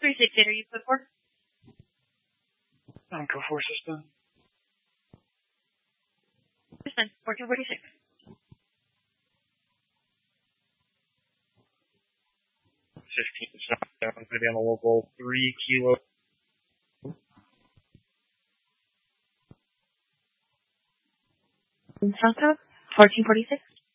368, are you put for? Go for system. System, 1446. Shot down, going to be on the local 3 kilo. Santo, 1446.